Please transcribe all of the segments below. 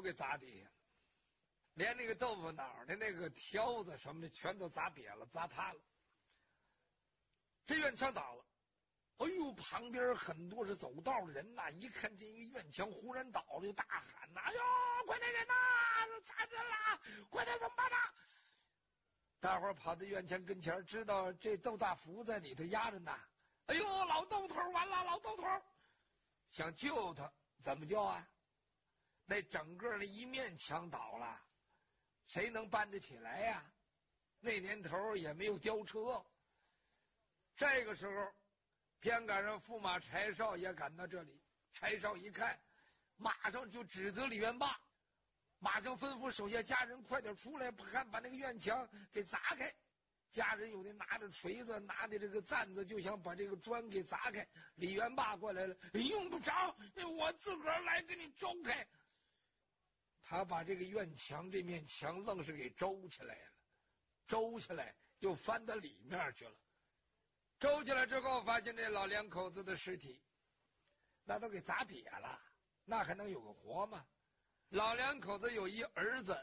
给砸底下了，连那个豆腐脑的那个条子什么的全都砸瘪了，砸塌了。这院墙倒了，哎呦，旁边很多是走道的人呐，一看这一个院墙忽然倒了，就大喊呐：“哎呦，快点人呐，残忍了，快点怎么办呢？”大伙儿跑到院墙跟前，知道这窦大福在里头压着呢。哎呦，老窦头完了，老窦头想救他，怎么救啊？那整个的一面墙倒了，谁能搬得起来呀？那年头也没有吊车。这个时候偏赶上驸马柴少也赶到这里，柴少一看，马上就指责李元霸，马上吩咐手下家人快点出来，看把那个院墙给砸开。家人有的拿着锤子，拿的这个担子，就想把这个砖给砸开。李元霸过来了，用不着，我自个儿来给你周开。他把这个院墙这面墙愣是给周起来了，周起来又翻到里面去了。周起来之后，发现这老两口子的尸体那都给砸瘪了，那还能有个活吗？老两口子有一儿子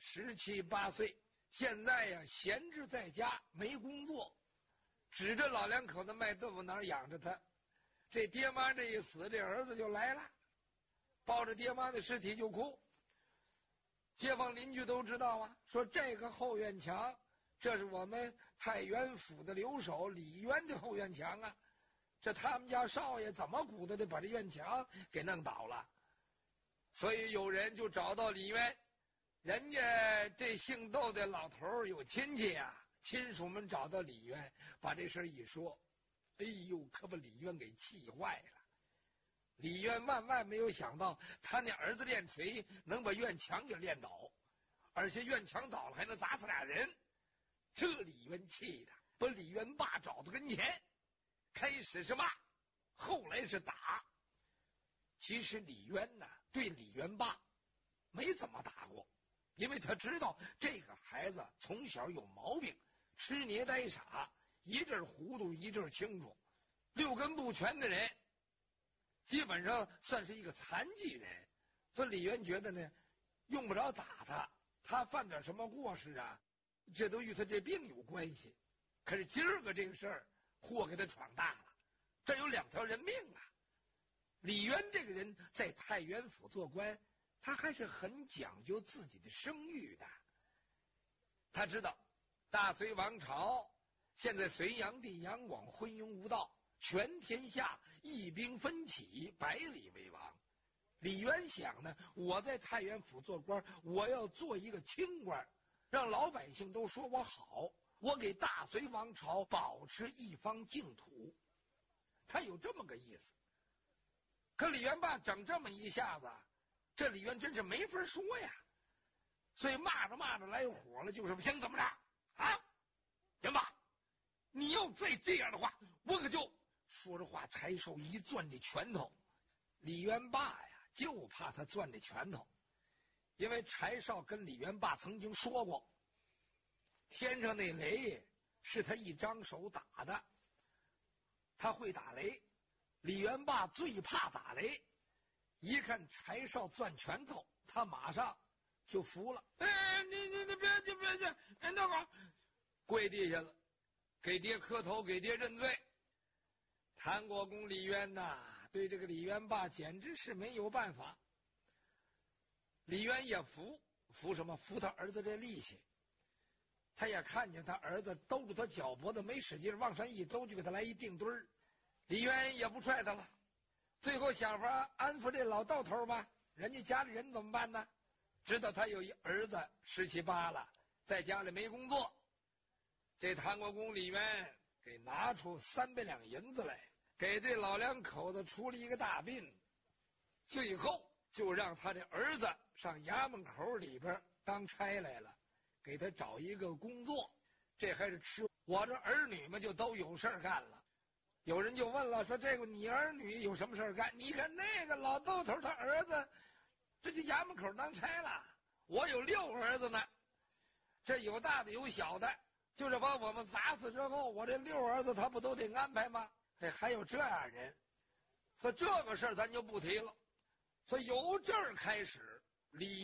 17、18岁，现在呀闲置在家没工作，指着老两口子卖豆腐脑养着他。这爹妈这一死，这儿子就来了，抱着爹妈的尸体就哭。街坊邻居都知道啊，说这个后院墙，这是我们太原府的留守李渊的后院墙啊，这他们家少爷怎么鼓捣的把这院墙给弄倒了。所以有人就找到李渊，人家这姓窦的老头有亲戚啊，亲属们找到李渊，把这事一说，哎呦，可把李渊给气坏了。李渊万万没有想到，他那儿子练锤能把院墙给练倒，而且院墙倒了还能砸死俩人。这李渊气的把李元霸找到跟前，开始是骂，后来是打。其实李渊呢，对李元霸没怎么打过，因为他知道这个孩子从小有毛病，吃捏呆傻，一阵糊涂一阵清楚，六根不全的人，基本上算是一个残疾人。所以李渊觉得呢，用不着打他，他犯点什么过失啊，这都与他这病有关系。可是今儿个这个事儿，祸给他闯大了，这有2条人命啊！李渊这个人在太原府做官，他还是很讲究自己的声誉的。他知道大隋王朝现在隋炀帝杨广昏庸无道，全天下一兵分起，百里为王。李渊想呢，我在太原府做官，我要做一个清官，让老百姓都说我好，我给大隋王朝保持一方净土。他有这么个意思。可李元霸整这么一下子，这李渊真是没法说呀，所以骂着骂着来火了，就是想怎么着啊？元霸，你要再这样的话，我可就……说着话，柴寿一攥这拳头。李元霸呀，就怕他攥这拳头，因为柴少跟李元霸曾经说过，天上那雷是他一张手打的，他会打雷。李元霸最怕打雷，一看柴少攥拳头，他马上就服了。哎，你别去，那好，跪地下了，给爹磕头，给爹认罪。谭国公李渊呐，对这个李元霸简直是没有办法。李渊也服什么？服他儿子这力气。他也看见他儿子兜住他脚脖子，没使劲往上一兜，就给他来一定墩儿。李渊也不踹他了，最后想法安抚这老窦头吧。人家家里人怎么办呢？知道他有一儿子17、18了，在家里没工作。这谭国公李渊给拿出300两银子来，给这老两口子出了一个大殡，最后就让他这儿子上衙门口里边当差来了，给他找一个工作。这还是吃我这儿女们就都有事干了。有人就问了，说这个你儿女有什么事干？你看那个老窦头他儿子这就衙门口当差了，我有6儿子呢，这有大的有小的，就是把我们砸死之后，我这6儿子他不都得安排吗？还有这样人，所以这个事儿咱就不提了。所以由这儿开始，李